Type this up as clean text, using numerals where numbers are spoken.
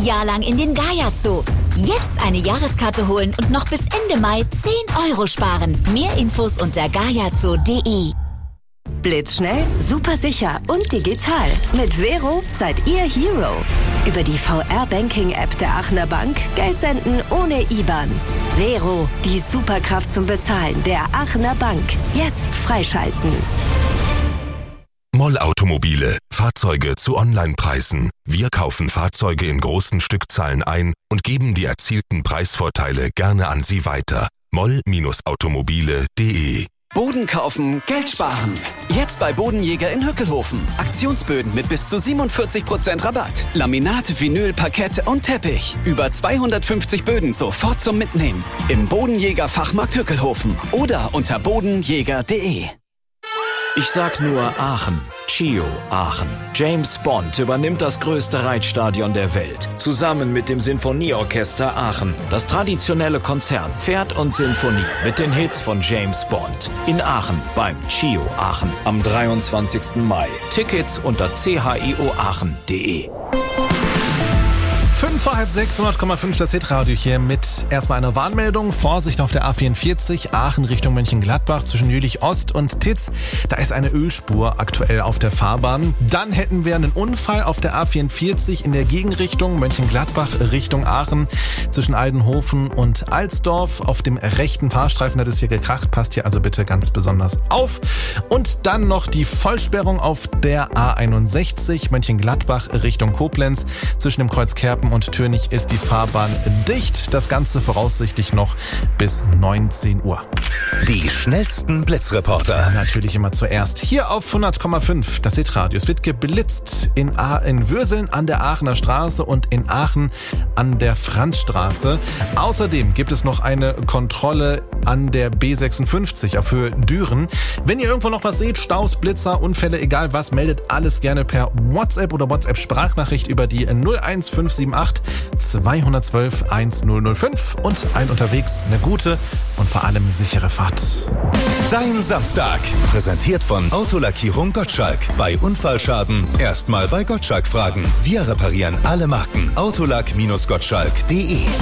Jahr lang in den Gaia Zoo. Jetzt eine Jahreskarte holen und noch bis Ende Mai 10 € sparen. Mehr Infos unter gaiazoo.de. Blitzschnell, super sicher und digital. Mit Vero seid ihr Hero. Über die VR-Banking-App der Aachener Bank Geld senden ohne IBAN. Vero, die Superkraft zum Bezahlen der Aachener Bank. Jetzt freischalten. Moll Automobile. Fahrzeuge zu Online-Preisen. Wir kaufen Fahrzeuge in großen Stückzahlen ein und geben die erzielten Preisvorteile gerne an Sie weiter. moll-automobile.de. Boden kaufen, Geld sparen. Jetzt bei Bodenjäger in Hückelhofen. Aktionsböden mit bis zu 47% Rabatt. Laminat, Vinyl, Parkett und Teppich. Über 250 Böden sofort zum Mitnehmen. Im Bodenjäger Fachmarkt Hückelhofen oder unter bodenjäger.de. Ich sag nur Aachen. Chio Aachen. James Bond übernimmt das größte Reitstadion der Welt. Zusammen mit dem Sinfonieorchester Aachen. Das traditionelle Konzert Pferd und Sinfonie mit den Hits von James Bond. In Aachen beim Chio Aachen am 23. Mai. Tickets unter chioaachen.de. 5 vor halb 6, 100,5 das Hitradio hier mit erstmal einer Warnmeldung. Vorsicht auf der A44 Aachen Richtung Mönchengladbach zwischen Jülich Ost und Titz. Da ist eine Ölspur aktuell auf der Fahrbahn. Dann hätten wir einen Unfall auf der A44 in der Gegenrichtung Mönchengladbach Richtung Aachen zwischen Aldenhofen und Alsdorf. Auf dem rechten Fahrstreifen hat es hier gekracht. Passt hier also bitte ganz besonders auf. Und dann noch die Vollsperrung auf der A61 Mönchengladbach Richtung Koblenz. Zwischen dem Kreuz Kerpen und Türnich ist die Fahrbahn dicht. Das Ganze voraussichtlich noch bis 19 Uhr. Die schnellsten Blitzreporter. Natürlich immer zuerst hier auf 100,5 das Hitradio. Es wird geblitzt in Würseln an der Aachener Straße und in Aachen an der Franzstraße. Außerdem gibt es noch eine Kontrolle an der B56 auf Höhe Düren. Wenn ihr irgendwo noch was seht, Staus, Blitzer, Unfälle, egal was, meldet alles gerne per WhatsApp oder WhatsApp-Sprachnachricht über die 01578 212 1005 und unterwegs eine gute und vor allem sichere Fahrt. Dein Samstag. Präsentiert von Autolackierung Gottschalk. Bei Unfallschaden erstmal bei Gottschalk fragen. Wir reparieren alle Marken. Autolack-gottschalk.de.